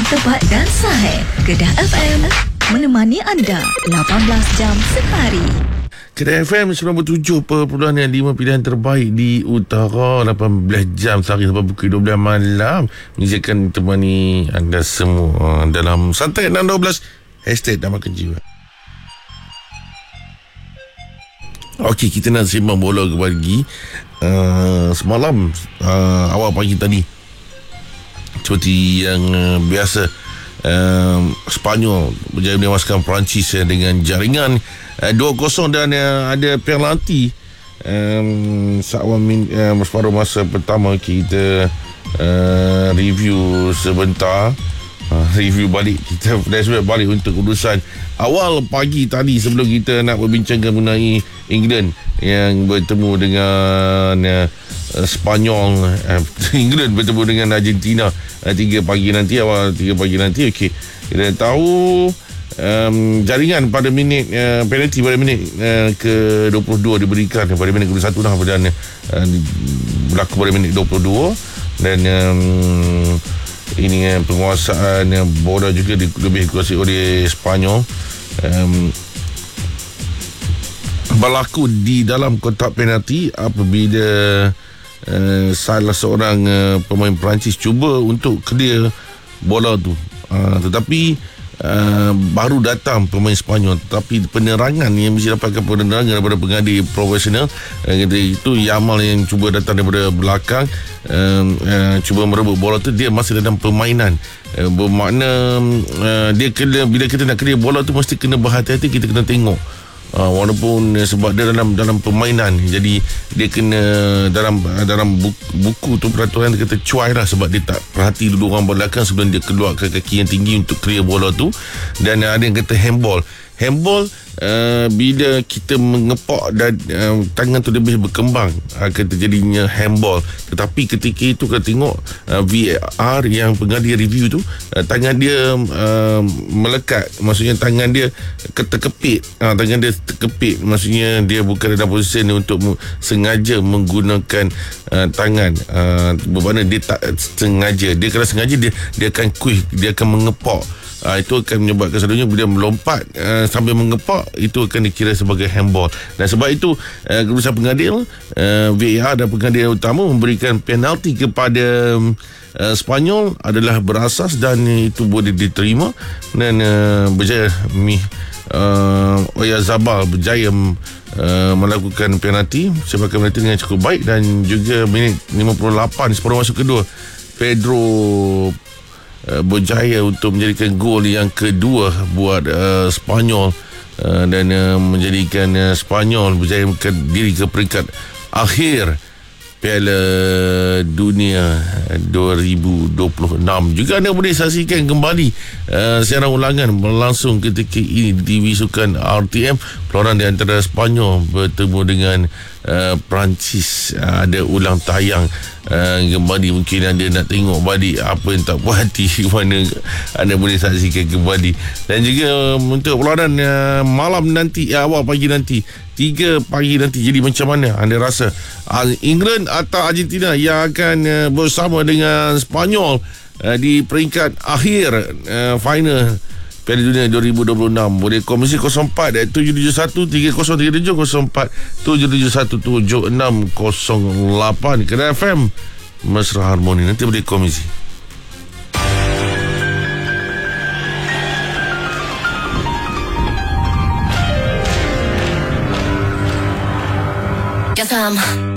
Tepat dan Sahih. Kedah FM menemani anda 18 jam sehari. Kedah FM 97.5 pilihan terbaik di utara, 18 jam sehari sampai pukul 12 malam. Ini akan temani anda semua dalam Santai 612 #Namakan Jiwa. Okey, kita nak sembang bola lagi. Semalam awal pagi tadi, seperti yang biasa, Sepanyol berjaya menewaskan Perancis dengan jaringan 2-0 dan ada penalti separuh masa pertama. Kita review sebentar, review balik, kita flashback balik untuk urusan awal pagi tadi sebelum kita nak berbincangkan mengenai England yang bertemu dengan Sepanyol. England bertemu dengan Argentina 3 pagi nanti, awal 3 pagi nanti. Okey, kita tahu jaringan pada minit penalti pada minit ke-22 diberikan pada minit ke-21 dah, dan berlaku pada minit 22, dan ini penguasaan bola juga lebih dikuasai oleh Sepanyol. Berlaku di dalam kotak penalti apabila salah seorang pemain Perancis cuba untuk clear bola tu, tetapi baru datang pemain Sepanyol, tetapi penerangan yang mesti dapatkan penerangan daripada pengadil profesional, itu Yamal yang cuba datang daripada belakang, cuba merebut bola tu. Dia masih dalam permainan, bermakna dia kena, bila kita nak clear bola tu mesti kena berhati-hati, kita kena tengok. Walaupun sebab dia dalam permainan, jadi dia kena dalam buku tu peraturan dia kata cuai lah, sebab dia tak perhati dulu orang belakang sebelum dia keluarkan kaki yang tinggi untuk clear bola tu. Dan ada yang kata handball, bila kita mengepak dan tangan tu lebih berkembang, akan terjadinya handball. Tetapi ketika itu kita tengok VAR yang pengadil review tu, tangan dia melekat, maksudnya tangan dia terkepit, maksudnya dia bukan dalam posisi untuk sengaja menggunakan tangan, bermakna dia tak sengaja. Dia kalau sengaja dia akan quick, dia akan mengepak. Itu akan menyebabkan selalunya bila melompat sambil mengepak, itu akan dikira sebagai handball. Dan sebab itu keputusan pengadil VAR dan pengadil utama memberikan penalti kepada Sepanyol adalah berasas dan itu boleh diterima, dan berjaya Oyarzabal berjaya melakukan penalti, sebagai penalti dengan cukup baik. Dan juga minit 58 separuh masa kedua, Pedro berjaya untuk menjadikan gol yang kedua buat Sepanyol, dan menjadikan Sepanyol berjaya diri ke peringkat akhir Piala Dunia 2026. Juga anda boleh saksikan kembali siaran ulangan berlangsung ketika ini di TV Sukan RTM, perlawanan di antara Sepanyol bertemu dengan Perancis. Ada ulang tayang kembali, mungkin anda nak tengok balik apa yang tak puas hati, mana anda boleh saksikan kembali. Dan juga untuk perlawanan malam nanti, awal pagi nanti, 3 pagi nanti, jadi macam mana anda rasa England atau Argentina yang akan bersama dengan Sepanyol di peringkat akhir final Piala Dunia 2026? Boleh kongsi 04 771 3037 04 771 7608. Kedah FM Mesra Harmoni, nanti boleh kongsi.